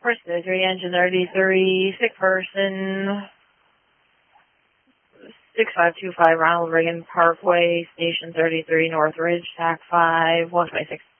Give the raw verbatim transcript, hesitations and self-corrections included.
Frisco three, engine thirty-three, sick person, six five two five Ronald Reagan Parkway, station thirty-three, North Ridge, T A C five, one twenty-six.